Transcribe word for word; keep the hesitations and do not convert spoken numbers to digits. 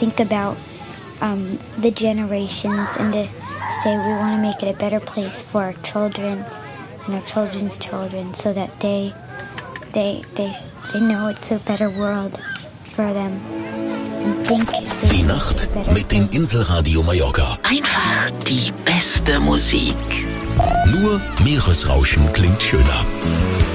think about um, the generations and to say we want to make it a better place for our children and our children's children, so that they they they they know it's a better world for them and think it's Die Nacht a better mit dem Inselradio Mallorca. Einfach die beste Musik. Nur Meeresrauschen klingt schöner.